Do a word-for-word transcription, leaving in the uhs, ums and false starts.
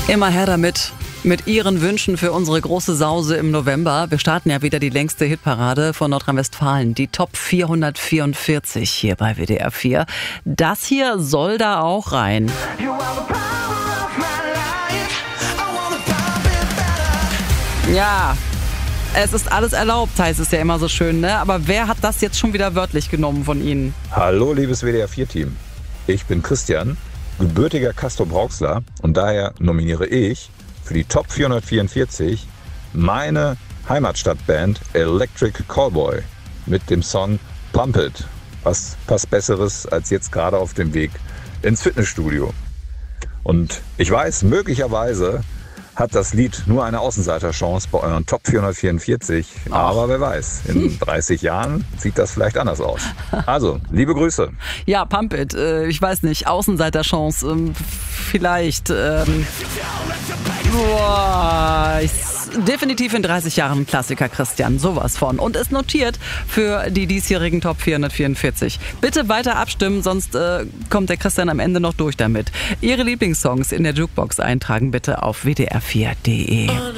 Immer her damit, mit Ihren Wünschen für unsere große Sause im November. Wir starten ja wieder die längste Hitparade von Nordrhein-Westfalen, die Top vierhundertvierundvierzig hier bei W D R vier. Das hier soll da auch rein. Ja, es ist alles erlaubt, heißt es ja immer so schön, ne? Aber wer hat das jetzt schon wieder wörtlich genommen von Ihnen? Hallo, liebes W D R vier Team. Ich bin Christian, gebürtiger Castrop-Rauxler, und daher nominiere ich für die Top vierhundertvierundvierzig meine Heimatstadtband Electric Callboy mit dem Song Pump It. Was passt Besseres als jetzt gerade auf dem Weg ins Fitnessstudio? Und ich weiß, möglicherweise hat das Lied nur eine Außenseiterchance bei euren Top vierhundertvierundvierzig. Ach. Aber wer weiß, in dreißig Jahren sieht das vielleicht anders aus. Also, liebe Grüße. Ja, Pump It, äh, ich weiß nicht, Außenseiterchance, ähm, vielleicht. Ähm, boah, ich, definitiv in dreißig Jahren ein Klassiker, Christian, sowas von. Und ist notiert für die diesjährigen Top vierhundertvierundvierzig. Bitte weiter abstimmen, sonst äh, kommt der Christian am Ende noch durch damit. Ihre Lieblingssongs in der Jukebox eintragen bitte auf w d r vier punkt d e.